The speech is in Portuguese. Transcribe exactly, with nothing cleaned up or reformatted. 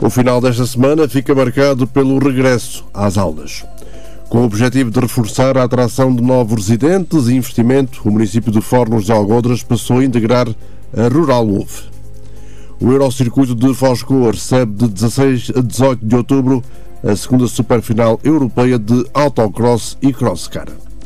O final desta semana fica marcado pelo regresso às aulas. Com o objetivo de reforçar a atração de novos residentes e investimento, o município de Fornos de Algodres passou a integrar a Rural Move. O Eurocircuito de Foscoa recebe de dezasseis a dezoito de outubro a segunda Superfinal Europeia de Autocross e Crosscar.